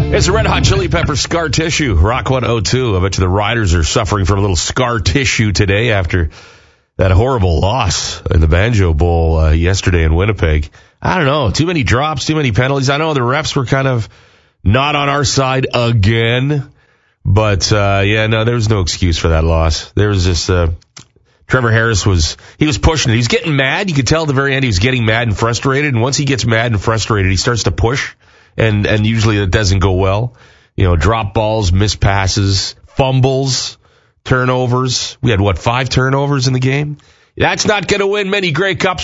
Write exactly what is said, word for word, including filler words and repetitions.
It's the Red Hot Chili Pepper scar tissue. Rock one oh two. I bet you the Riders are suffering from a little scar tissue today after that horrible loss in the Banjo Bowl uh, yesterday in Winnipeg. I don't know. Too many drops, too many penalties. I know the refs were kind of not on our side again. But, uh, yeah, no, there was no excuse for that loss. There was this, uh, Trevor Harris was, he was pushing it. He was getting mad. You could tell at the very end he was getting mad and frustrated. And once he gets mad and frustrated, he starts to push. And, and usually it doesn't go well. You know, drop balls, missed passes, fumbles, turnovers. We had, what, five turnovers in the game? That's not going to win many Grey Cups